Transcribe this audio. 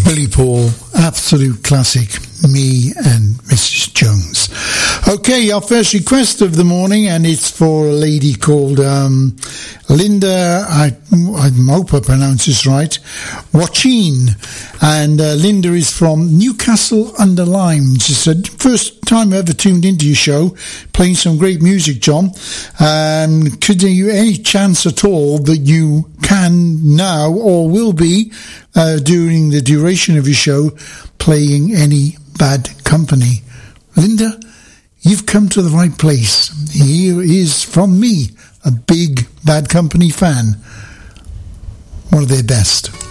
Billy Paul, absolute classic, Me and Mrs. Jones. Okay, our first request of the morning, and it's for a lady called Linda, I hope I pronounce this right, Wacheen, and Linda is from Newcastle under Lyme. She said, first time I ever tuned into your show, playing some great music, John. Could you, any chance at all that you can now or will be during the duration of your show playing any Bad Company? Linda, you've come to the right place. Here is from me, a big Bad Company fan. One of their best.